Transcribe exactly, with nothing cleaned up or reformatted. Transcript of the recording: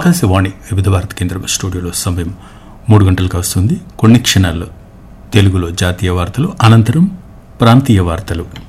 ఆకాశవాణి వివిధ భారత కేంద్రం స్టూడియోలో సమయం మూడు గంటలకు వస్తుంది. కొన్ని క్షణాల్లో తెలుగులో జాతీయ వార్తలు, అనంతరం ప్రాంతీయ వార్తలు.